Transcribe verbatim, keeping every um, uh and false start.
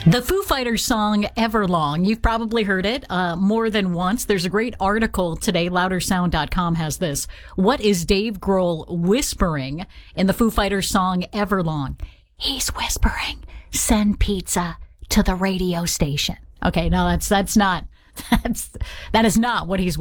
The Foo Fighters song Everlong. You've probably heard it uh, more than once. There's a great article today. louder sound dot com has this. What is Dave Grohl whispering in the Foo Fighters song Everlong? He's whispering, send pizza to the radio station. Okay, no, that's that's not that's that is not what he's